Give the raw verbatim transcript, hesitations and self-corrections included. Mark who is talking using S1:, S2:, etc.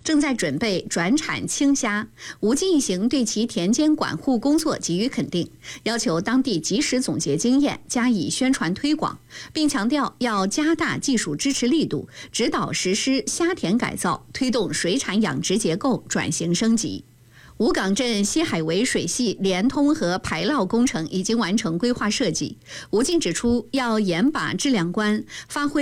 S1: 正在准备转产青虾。吴进一行对其田间管护工作给予肯定，要求当地及时总结经验，加以宣传推广，并强调要加大技术支持力度，指导实施虾田改造，推动水产养殖结构转型升级。吴岗镇西海围水系连通和排涝工程已经完成规划设计。吴进指出，要严把质量关，发挥